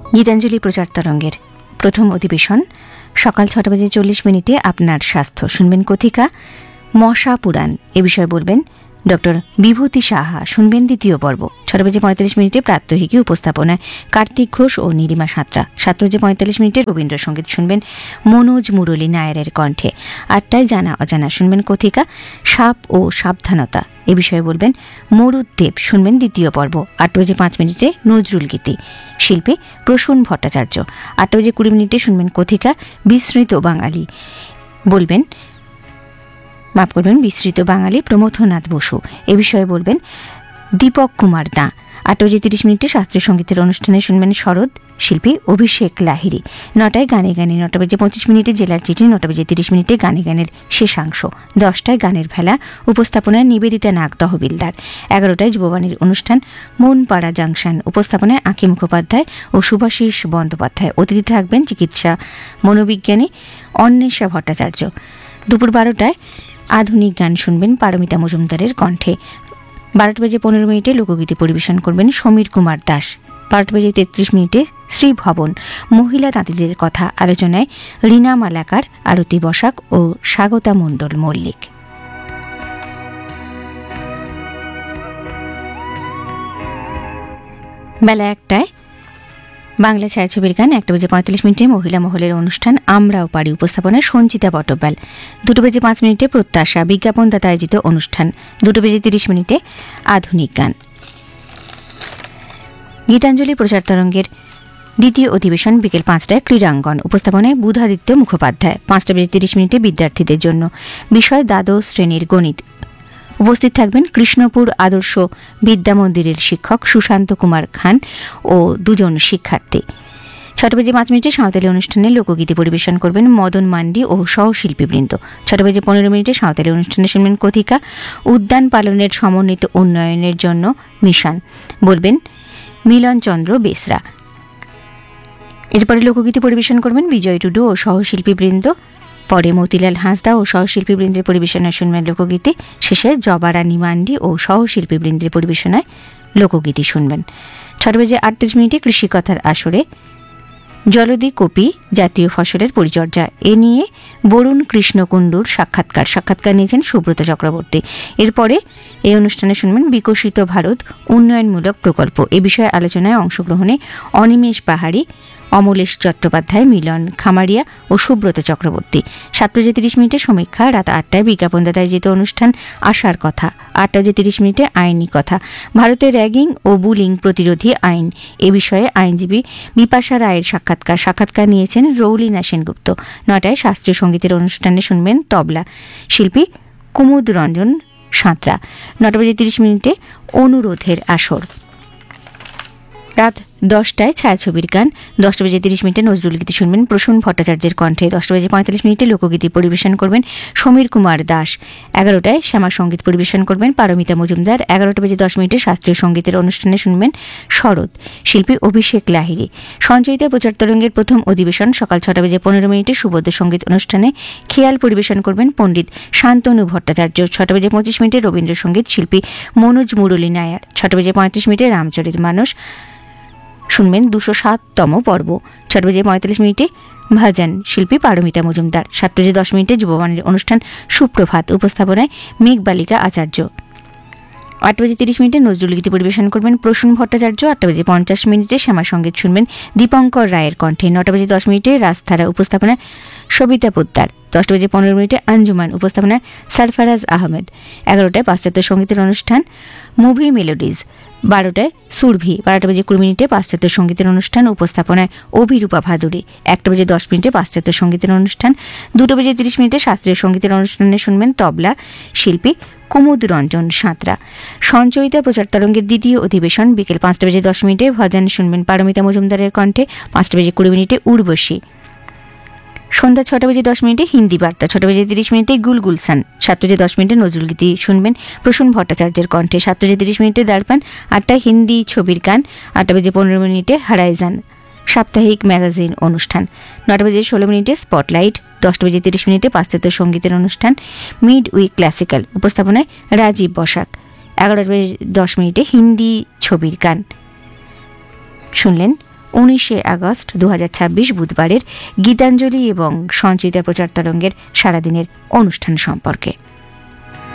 গীতাঞ্জলি প্রচার তরঙ্গের প্রথম অধিবেশন সকাল 6:40 আপনার স্বাস্থ্য শুনবেন কথিকা মশা পুরাণ এ বিষয়ে বলবেন ডক্টর বিভূতি সাহা। শুনবেন দ্বিতীয় পর্ব 6:45 প্রাত্যহিকী উপস্থাপনায় কার্তিক ঘোষ ও নীলিমা সাঁতরা। 7:45 রবীন্দ্রসঙ্গীত শুনবেন মনোজ মুরলী নায়ারের কণ্ঠে। 8টায় জানা অজানা শুনবেন কথিকা সাপ ও সাবধানতা এ বিষয়ে বলবেন মরুদ্দেব। শুনবেন দ্বিতীয় পর্ব 8:05 নজরুল গীতি, শিল্পী প্রসূন ভট্টাচার্য। 8:20 শুনবেন কথিকা বিস্মৃত বাঙালি, বলবেন বিস্মৃত বাঙালি প্রমথনাথ বসু এ বিষয়ে বলবেন দীপক কুমার দা। 8:30 শাস্ত্রীয় সঙ্গীতের অনুষ্ঠানে শুনবেন শরৎ, শিল্পী অভিষেক লাহিড়ী। 9টায় গানে গানে, 9:25 জেলার চিঠি, 9:30 গানে গানের শেষাংশ। 10টায় গানের ভেলা, উপস্থাপনায় নিবেদিতা নাগ তহবিলদার। 11টায় যুববাণীর অনুষ্ঠান মনপাড়া জাংশন, উপস্থাপনায় আঁকি মুখোপাধ্যায় ও সুভাষিস বন্দ্যোপাধ্যায়। অতিথি থাকবেন চিকিৎসা মনোবিজ্ঞানী অন্বেষা ভট্টাচার্য। দুপুর 12টায় আধুনিক গান শুনবেন পারমিতা মজুমদারের কণ্ঠে। 12:15 লোকগীতি পরিবেশন করবেন সমীর কুমার দাস। 12:33 শ্রী ভবন, মহিলা তাঁতিদের কথা, আলোচনায় রীনা মালাকার, আরতি বসাক ও স্বাগতা মণ্ডল মল্লিক। বেলা 1টায় বাংলা ছায়াছবির গান। 1:45 মহিলা মহলের অনুষ্ঠান আমরাও পারি, উপস্থাপনায় সঞ্চিতা বটব্যাল। 2:05 প্রত্যাশা, বিজ্ঞাপনদাতা আয়োজিত অনুষ্ঠান। 2:30 আধুনিক গান। গীতাঞ্জলি প্রচার তরঙ্গের দ্বিতীয় অধিবেশন বিকেল 5টায় ক্রীড়াঙ্গন, উপস্থাপনায় বুধাদিত্য মুখোপাধ্যায়। 5:30 বিদ্যার্থীদের জন্য, বিষয় দ্বাদশ শ্রেণীর গণিত। উপস্থিত থাকবেন কৃষ্ণপুর আদর্শ বিদ্যা মন্দিরের শিক্ষক সুশান্ত কুমার খান ও 2জন শিক্ষার্থী। 6:05 সাঁওতালি অনুষ্ঠানে লোকগীতি পরিবেশন করবেন মদন মান্ডি ও সহশিল্পীবৃন্দ। 6:15 সাঁওতালি অনুষ্ঠানে শুনবেন কথিকা উদ্যান পালনের সমন্বিত উন্নয়নের জন্য মিশন, বলবেন মিলন চন্দ্র বেসরা। এরপরে লোকগীতি পরিবেশন করবেন বিজয় টুডু ও সহশিল্পীবৃন্দ। পরে মতিলাল হাঁসদা ও সহশিল্পীবৃন্দের পরিবেশনায় শুনবেন লোকগীতি। শেষে জবারানী মান্ডি ও সহশিল্পীবৃন্দের পরিবেশনায় লোকগীতি শুনবেন। 6:38 কৃষিকথার আসরে জলদি কপি জাতীয় ফসলের পরিচর্যা এ নিয়ে বরুণ কৃষ্ণ কুণ্ডুর সাক্ষাৎকার নিয়েছেন সুব্রত চক্রবর্তী। এরপরে এই অনুষ্ঠানে শুনবেন বিকশিত ভারত উন্নয়নমূলক প্রকল্প এ বিষয়ে আলোচনায় অংশগ্রহণে অনিমেষ পাহাড়ি, অমলেশ চট্টোপাধ্যায়, মিলন খামারিয়া ও সুব্রত চক্রবর্তী। 7:30 সমীক্ষা। রাত 8টায় বিজ্ঞাপনদাতায় যেত অনুষ্ঠান আশার কথা। 8:30 আইনি কথা, ভারতের র্যাগিং ও বুলিং প্রতিরোধী আইন এ বিষয়ে আইনজীবী বিপাশা রায়ের সাক্ষাৎকার নিয়েছেন রৌলিনা সেনগুপ্ত। 9টায় শাস্ত্রীয় সঙ্গীতের অনুষ্ঠানে শুনবেন তবলা, শিল্পী কুমুদ রঞ্জন সাঁতরা। 9:30 অনুরোধের আসর। রাত 10টায় ছায়াছবির গান। 10:30 নজরুল গীতি শুনবেন প্রসূন ভট্টাচার্যের কণ্ঠে। 10:45 লোকগীতি পরিবেশন করবেন সমীর কুমার দাস। 11টায় শ্যামা সঙ্গীত পরিবেশন করবেন পারমিতা মজুমদার। 11:10 শাস্ত্রীয় সঙ্গীতের অনুষ্ঠানে শুনবেন শরৎ, শিল্পী অভিষেক লাহিড়ী। সঞ্চয়িতা প্রচার তরঙ্গের প্রথম অধিবেশন সকাল 6:15 সুবোধ্য সঙ্গীত অনুষ্ঠানে খেয়াল পরিবেশন করবেন পণ্ডিত শান্তনু ভট্টাচার্য। 6:25 রবীন্দ্রসঙ্গীত, শিল্পী মনোজ মুরলী নায়ার। 6:35 রামচরিত মানস শুনবেন 207তম পর্ব। 6:45 ভাজন, শিল্পী পারমিতা মজুমদার। 7:10 যুববাণীর অনুষ্ঠান সুপ্রভাত, উপস্থাপনায় মেঘবালিকা আচার্য। 8:30 নজরুল গীতি পরিবেশন করবেন প্রসূন ভট্টাচার্য। 8:50 শ্যামা সঙ্গীত শুনবেন দীপঙ্কর রায়ের কণ্ঠে। 9:10 রাজধারা, উপস্থাপনায় সবিতা পোদ্দার। 10:15 আঞ্জুমান, উপস্থাপনায় সরফরাজ আহমেদ। 11টায় পাশ্চাত্য সঙ্গীতের অনুষ্ঠান মুভি মেলোডিজ। 12টায় সুরভি। 12:20 পাশ্চাত্য সঙ্গীতের অনুষ্ঠান, উপস্থাপনায় অভিরূপা ভাদুরী। 1:10 পাশ্চাত্য সঙ্গীতের অনুষ্ঠান। 2:30 শাস্ত্রীয় সঙ্গীতের অনুষ্ঠানে শুনবেন তবলা, শিল্পী কুমুদ রঞ্জন সাঁতরা। সঞ্চয়িতা প্রচার তরঙ্গের দ্বিতীয় অধিবেশন বিকেল 5:10 ভজন শুনবেন পারমিতা মজুমদারের কণ্ঠে। 5:20 উর্বশী। সন্ধ্যা 6:10 হিন্দি বার্তা। 6:30 গুলগুলসান। 7:10 নজরুল গীতি শুনবেন প্রসূন ভট্টাচার্যের কণ্ঠে। 7:30 দর্পণ। 8টায় হিন্দি ছবির গান। 8:15 হরাইজন সাপ্তাহিক ম্যাগাজিন অনুষ্ঠান। 9:16 স্পটলাইট। 10:30 পাশ্চাত্য সঙ্গীতের অনুষ্ঠান মিড উইক ক্লাসিক্যাল, উপস্থাপনায় রাজীব বসাক। 11:10 হিন্দি ছবির গান শুনলেন 19শে আগস্ট 2026 বুধবারের গীতাঞ্জলি এবং সঞ্চিতা প্রচার তরঙ্গের সারাদিনের অনুষ্ঠান সম্পর্কে।